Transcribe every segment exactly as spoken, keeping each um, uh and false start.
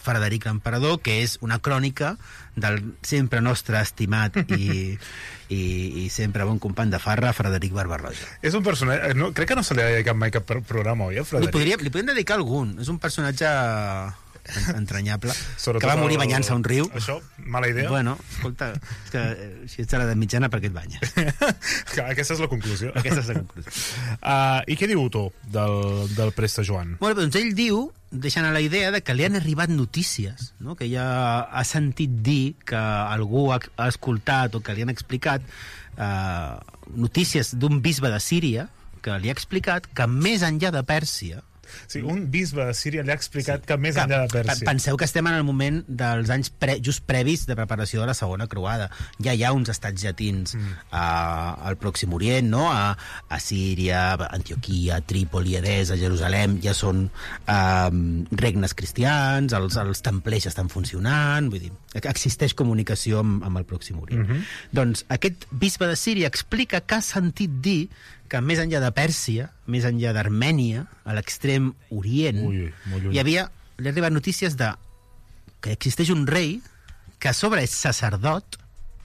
Frederic l'Emperador, que és una crònica del sempre nostre estimat i, i, i sempre bon company de farra, Frederic Barba-roja. És un personatge... No, crec que no se li ha dedicat mai cap programa, oi, a Frederic? Li podríem, li podríem dedicar algun. És un personatge entranyable, sobretot que va morir el... banyant-se a un riu. Això, mala idea. Bueno, escolta, és que si ets a l'edat mitjana, per què et banyes? Aquesta és la conclusió. Aquesta és la conclusió. Uh, I què diu Otó del, del Preste Joan? Bueno, doncs ell diu, deixant a la idea de que li han arribat notícies, no? Que ja ha sentit dir que algú ha, ha escoltat o que li han explicat uh, notícies d'un bisbe de Síria que li ha explicat que més enllà de Pèrsia... Sí, un bisbe de Síria li ha explicat sí, que més que, enllà de Pèrsia. Penseu que estem en el moment dels anys pre, just previs de preparació de la segona croada. Ja hi ha uns estats llatins mm. a, al Pròxim Orient, no? A, a Síria, a Antioquia, Trípoli, Edessa, Jerusalem, ja són um, regnes cristians, els, els templers estan funcionant, vull dir, existeix comunicació amb, amb el Pròxim Orient. Mm -hmm. Doncs aquest bisbe de Síria explica que ha sentit dir que més enllà de Pèrsia, més enllà d'Armènia, a l'extrem orient, ui, ui, hi havia, li ha arribat notícies de que existeix un rei que a sobre és sacerdot,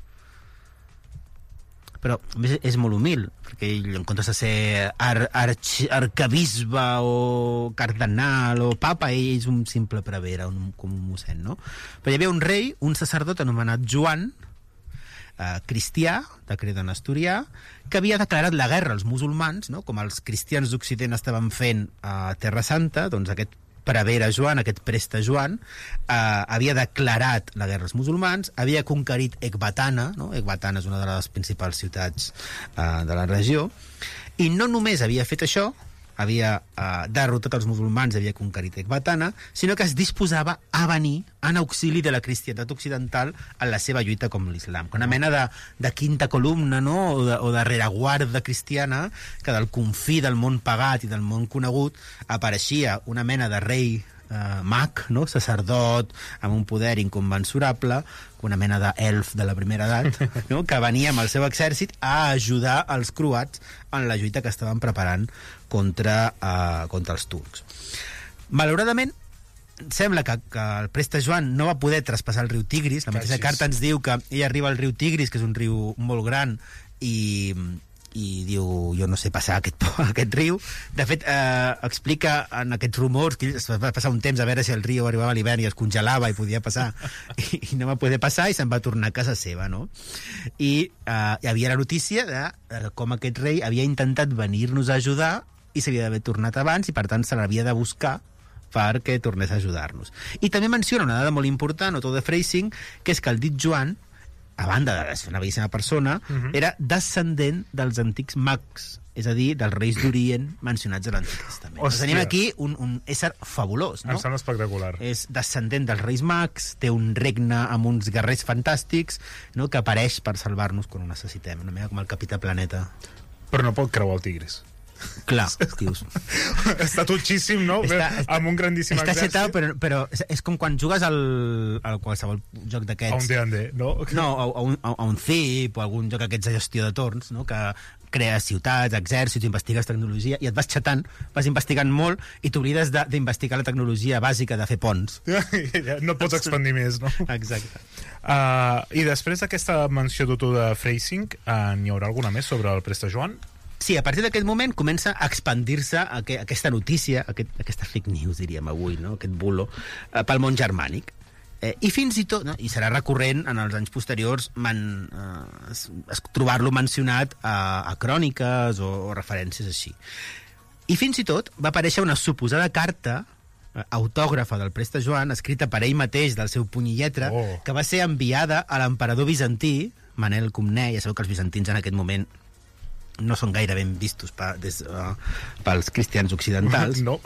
però a més és molt humil, perquè ell, en comptes de ser ar, arch, arcabisbe o cardenal o papa, ell és un simple prevere, un, com un mossèn, no? Però hi havia un rei, un sacerdot anomenat Joan, Uh, cristià, de credent asturià, que havia declarat la guerra als musulmans, no? Com els cristians d'Occident estaven fent a Terra Santa, doncs aquest prevere Joan, aquest preste Joan, uh, havia declarat la guerra als musulmans, havia conquerit Ecbatana, no? Ecbatana és una de les principals ciutats uh, de la regió, i no només havia fet això, havia uh, derrotat els musulmans, havia conquerit Ecbatana, sinó que es disposava a venir en auxili de la cristianitat occidental en la seva lluita com l'islam. Una mena de, de quinta columna, no? o, de, o de rereguarda cristiana, que del confí del món pagat i del món conegut apareixia una mena de rei Uh, mag, no? Sacerdot, amb un poder inconmensurable, una mena d'elf de la primera edat, no? Que venia amb el seu exèrcit a ajudar els croats en la lluita que estaven preparant contra, uh, contra els turcs. Malauradament, sembla que, que el Preste Joan no va poder traspassar el riu Tigris. La mateixa carta ens diu que ell arriba al riu Tigris, que és un riu molt gran, i... i diu, jo no sé passar aquest, aquest riu. De fet, eh, explica en aquests rumors que es va passar un temps a veure si el riu arribava a l'hivern i es congelava i podia passar, i, i no va poder passar i se'n va tornar a casa seva, no? I eh, hi havia la notícia de, de com aquest rei havia intentat venir-nos a ajudar i s'havia d'haver tornat abans i per tant se l'havia de buscar perquè tornés a ajudar-nos. I també menciona una dada molt important, Otó de Freising, que és que el dit Joan, a banda de ser una bellíssima persona, uh-huh. era descendent dels antics mags, és a dir, dels reis d'Orient mencionats a l'Antic Testament. Doncs tenim aquí un, un ésser fabulós, no? Em sembla espectacular. És descendent dels reis mags, té un regne amb uns guerrers fantàstics, no?, que apareix per salvar-nos quan ho necessitem, una mica com el Capità Planeta. Però no pot creuar el Tigris. Clar, dius. Està tutxíssim, no? Està, està, amb un grandíssim està exèrcit. Està setat, però, però és, és com quan jugues al, al qualsevol joc d'aquests. A un D and D, no? No, a, a, un, a un Cip o algun joc aquests de gestió de torns, no? Que crees ciutats, exèrcits, investigues tecnologia i et vas xatant, vas investigant molt i t'oblides d'investigar la tecnologia bàsica de fer ponts. No pots expandir més, no? Exacte. Uh, I després d'aquesta menció d'Otó de Freising, uh, n'hi haurà alguna més sobre el Preste Joan? Sí, a partir d'aquest moment comença a expandir-se aqu aquesta notícia, aquest, aquesta fake news, diríem avui, no? Aquest bulo, eh, pel món germànic. Eh, I fins i tot, no? I serà recurrent en els anys posteriors man, eh, trobar-lo mencionat a, a cròniques o, o referències així. I fins i tot va aparèixer una suposada carta eh, autògrafa del Preste Joan, escrita per ell mateix, del seu puny i lletra, oh. que va ser enviada a l'emperador bizantí, Manel Comnè. Ja sabeu que els bizantins en aquest moment no són gaire ben vistos pa, des, uh, pels cristians occidentals. No.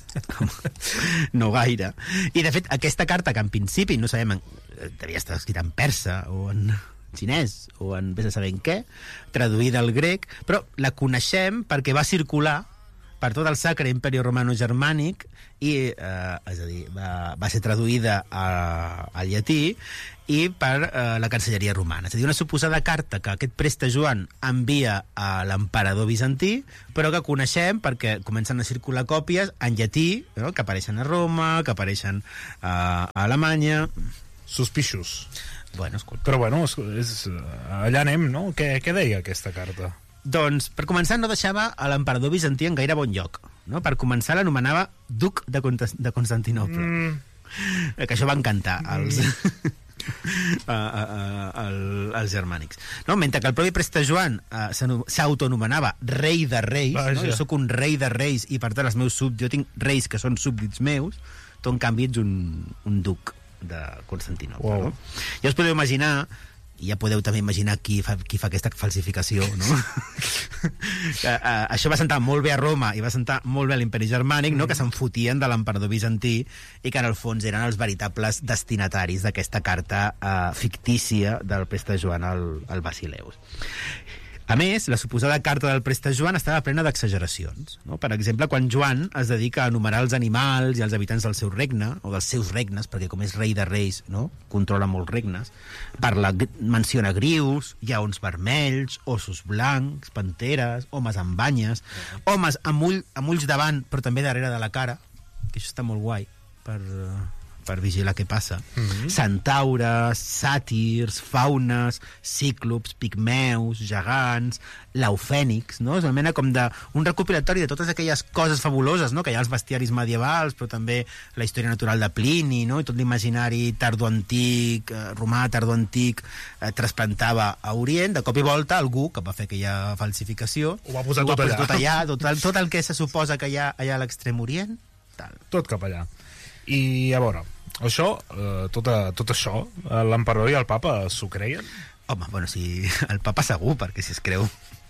No gaire. I, de fet, aquesta carta, que en principi no sabem, devia estar escrita en persa o en xinès o en vés a saber en què, traduïda al grec, però la coneixem perquè va circular per tot el Sacre Imperi Romano-Germànic i, eh, és a dir, va, va ser traduïda a, al llatí i per eh, la Cancelleria Romana. És a dir, una suposada carta que aquest preste Joan envia a l'emperador bizantí, però que coneixem perquè comencen a circular còpies en llatí, no? Que apareixen a Roma, que apareixen eh, a Alemanya... Suspicious. Bueno, escolta. Però bueno, és, és, allà anem, no? Què, què deia aquesta carta? Doncs, per començar, no deixava a l'emperador bizantí en gaire bon lloc. No? Per començar, l'anomenava duc de, Const de Constantinople. Mm. Que això va encantar als, mm. a, a, a, a, als germànics. No? Mentre que el propi preste Joan uh, s'autoanomenava rei de reis, no? Jo sóc un rei de reis i, per tant, els meus sub... jo tinc reis que són súbdits meus, tu, en canvi, ets un, un duc de Constantinople. Wow. No? Ja us podeu imaginar, i ja podeu també imaginar qui fa, qui fa aquesta falsificació, no? que, uh, això va sentar molt bé a Roma i va sentar molt bé a l'imperi germànic, no? Que se'n fotien de l'emperador bizantí i que en el fons eren els veritables destinataris d'aquesta carta uh, fictícia del preste Joan al, al Basileus. A més, la suposada carta del preste Joan estava plena d'exageracions. No? Per exemple, quan Joan es dedica a enumerar els animals i els habitants del seu regne, o dels seus regnes, perquè com és rei de reis, no? Controla molts regnes, parla, menciona grius, lleons vermells, ossos blancs, panteres, homes amb banyes, homes amb, ull, amb ulls davant, però també darrere de la cara, que això està molt guai, per... per vigilar què passa. Mm-hmm. Centaures, sàtirs, faunes, cíclops, pigmeus, gegants, laufènics, no? És una mena com de un recopilatori de totes aquelles coses fabuloses, no? Que hi ha als bestiaris medievals, però també la història natural de Plini, no? I tot l'imaginari tardoantic, eh, romà tardoantic, eh, trasplantava a Orient. De cop i volta, algú que va fer aquella falsificació ho va posar ho tot, va allà. tot allà. Tot el, tot el que se suposa que hi ha allà a l'extrem Orient, tal. Tot cap allà. I a veure, això, eh, tot, a, tot això, eh, l'emperador i el papa s'ho creien? Home, bueno, si el papa segur, perquè si es creu...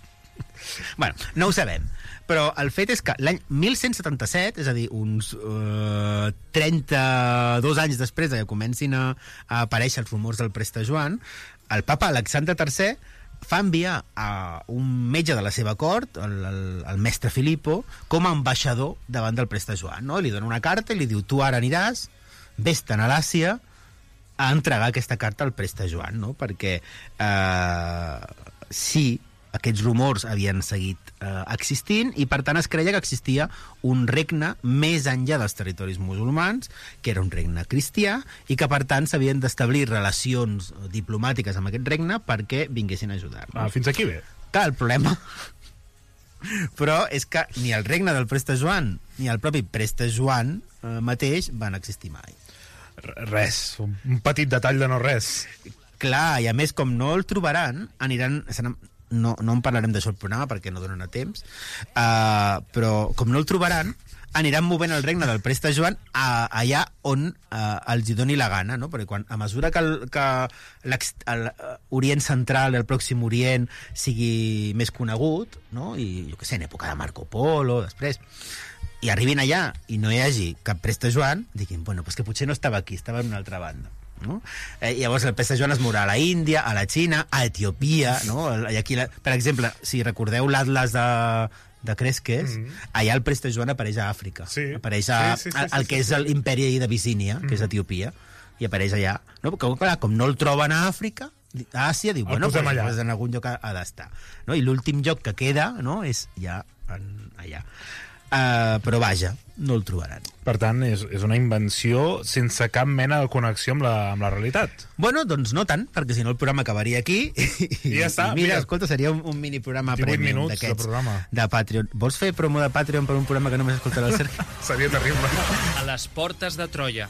bueno, no ho sabem, però el fet és que l'any mil cent setanta-set, és a dir, uns uh, trenta-dos anys després que comencin a, a aparèixer els rumors del preste Joan, el papa Alexandre tercer fa enviar a un metge de la seva cort, el, el, el mestre Filippo, com a ambaixador davant del preste Joan, no? Li dona una carta i li diu, tu ara aniràs, vés-te'n a l'Àsia a entregar aquesta carta al preste Joan, no? Perquè eh, sí, aquests rumors havien seguit eh, existint i per tant es creia que existia un regne més enllà dels territoris musulmans, que era un regne cristià i que per tant s'havien d'establir relacions diplomàtiques amb aquest regne perquè vinguessin a ajudar-nos. Ah, fins aquí bé. Clar, el problema però és que ni el regne del preste Joan ni el propi preste Joan eh, mateix van existir mai. Res, un petit detall de no res. Clar, i a més com no el trobaran, aniran... No, no en parlarem d'això al programa perquè no donen a temps, uh, però com no el trobaran, aniran movent el regne del preste Joan a, allà on uh, els hi doni la gana, no? Perquè quan, a mesura que, el, que l'Orient Central, el Pròxim Orient, sigui més conegut, no? I jo què sé, en època de Marco Polo, després, i arribin allà i no hi hagi cap preste Joan, diguin, bueno, pues que potser no estava aquí, estava en una altra banda. No? Eh, llavors el preste Joan es mourà a la Índia, a la Xina, a Etiòpia, no? I aquí la... Per exemple, si recordeu l'Atlas de, de Cresques, mm -hmm. allà el preste Joan apareix a Àfrica, sí. apareix a, sí, sí, sí, el, el sí, que sí, és l'imperi de Vicínia, mm -hmm. que és Etiòpia, i apareix allà, no? Perquè clar, com no el troben a Àfrica, a Àsia, diu, bueno, pues, pues en algun lloc ha, ha d'estar, no? I l'últim lloc que queda, no?, és ja en, allà. Uh, però vaja, no el trobaran. Per tant, és, és una invenció sense cap mena de connexió amb la, amb la realitat. Bueno, doncs no tant, perquè si no el programa acabaria aquí i, I ja està. I mira, mira, escolta, seria un, un mini programa premium d'aquests de, de Patreon. Vols fer promo de Patreon per un programa que només escoltarà el Sergi? Seria terrible. A les portes de Troia.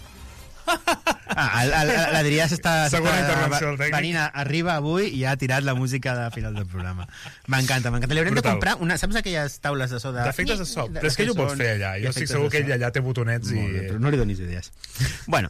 Ah, l'Adrià s'està venint arriba avui i ha tirat la música de final del programa. M'encanta, m'encanta. Li haurem Brutal. de comprar una, saps aquelles taules de so de... D'efectes de so, però és que ell ho pot fer allà. Jo estic segur que ell allà té botonets i... Bé, però no li donis idees. Bueno,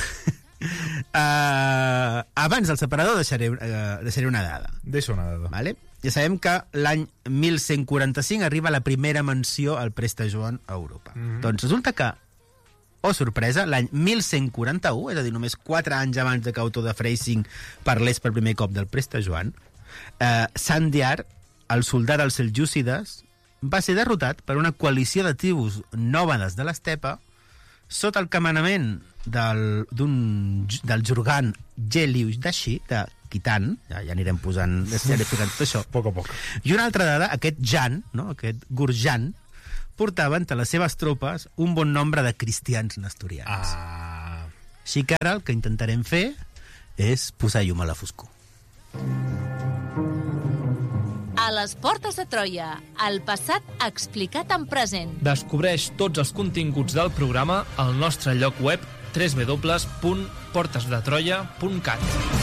uh, abans del separador deixaré, uh, deixaré una dada. Deixa una dada. Vale? Ja sabem que l'any mil cent quaranta-cinc arriba la primera menció al preste Joan a Europa. Mm -hmm. Doncs resulta que, oh sorpresa, l'any mil cent quaranta-u, és a dir, només quatre anys abans de que Otto de Freising parlés per primer cop del preste Joan, eh, Sandiar, el soldat dels seljúcides, va ser derrotat per una coalició de tribus nòmades de l'estepa sota el comanament del, d'un, del Jurgan Geliudashi de Khitan, ja, ja anirem posant, ja anirem posant tot això. Poc a poc. I una altra dada, aquest Jan, no? aquest Gurjan, portava entre les seves tropes un bon nombre de cristians nestorians. Ah. Així que ara el que intentarem fer és posar llum a la foscor. A les portes de Troia, el passat explicat en present. Descobreix tots els continguts del programa al nostre lloc web w w w punt portes de troia punt cat.